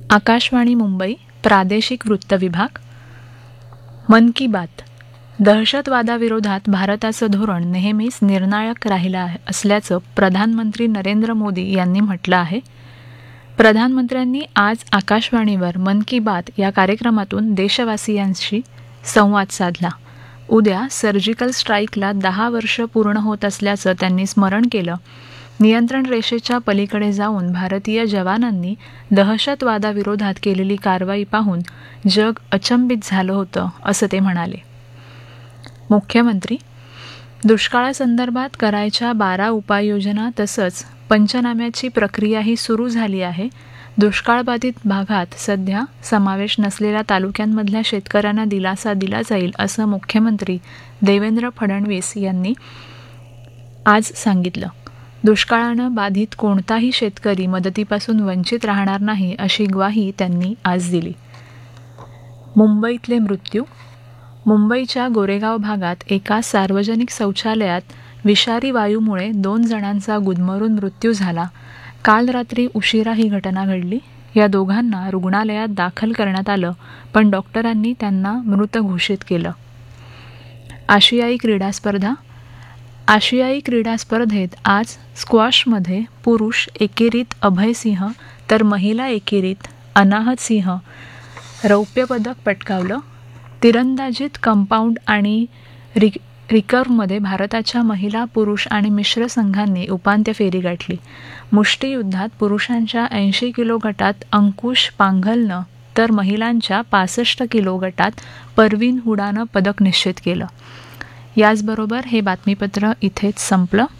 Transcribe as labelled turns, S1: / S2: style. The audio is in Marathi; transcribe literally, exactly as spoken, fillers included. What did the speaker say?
S1: आकाशवाणी मुंबई प्रादेशिक वृत्त विभाग. मन की बात. दहशतवादाविरोधात भारताचं धोरण नेहमीच निर्णायक राहिलं आहे असल्याचं प्रधानमंत्री नरेंद्र मोदी यांनी म्हटलं आहे. प्रधानमंत्र्यांनी आज आकाशवाणीवर मन की बात या कार्यक्रमातून देशवासियांशी संवाद साधला. उद्या सर्जिकल स्ट्राईकला दहा वर्ष पूर्ण होत असल्याचं त्यांनी स्मरण केलं. नियंत्रण रेषेच्या पलीकडे जाऊन भारतीय जवानांनी दहशतवादाविरोधात केलेली कारवाई पाहून जग अचंबित झालं होतं असं ते म्हणाले. मुख्यमंत्री. दुष्काळासंदर्भात करायच्या बारा उपाययोजना तसंच पंचनाम्याची प्रक्रियाही सुरू झाली आहे. दुष्काळबाधित भागात सध्या समावेश नसलेल्या तालुक्यांमधल्या शेतकऱ्यांना दिलासा दिला जाईल असं मुख्यमंत्री देवेंद्र फडणवीस यांनी आज सांगितलं. दुष्काळानं बाधित कोणताही शेतकरी मदतीपासून वंचित राहणार नाही अशी ग्वाही त्यांनी आज दिली. मुंबईतले मृत्यू. मुंबईच्या गोरेगाव भागात एका सार्वजनिक शौचालयात विषारी वायूमुळे दोन जणांचा गुदमरून मृत्यू झाला. काल रात्री उशिरा ही घटना घडली. या दोघांना रुग्णालयात दाखल करण्यात आलं, पण डॉक्टरांनी त्यांना मृत घोषित केलं. आशियाई क्रीडा स्पर्धा. आशियाई क्रीडा स्पर्धेत आज स्क्वॉशमध्ये पुरुष एकेरीत अभय सिंह तर महिला एकेरीत अनाहत सिंह रौप्यपदक पटकावलं. तिरंदाजीत कंपाऊंड आणि रि रिकर्वमध्ये भारताच्या महिला, पुरुष आणि मिश्र संघांनी उपांत्य फेरी गाठली. मुष्टियुद्धात पुरुषांच्या ऐंशी किलो गटात अंकुश पांघलनं तर महिलांच्या पासष्ट किलो गटात परवीन हुडानं पदक निश्चित केलं. याचबरोबर हे बातमीपत्र इथेच संपलं.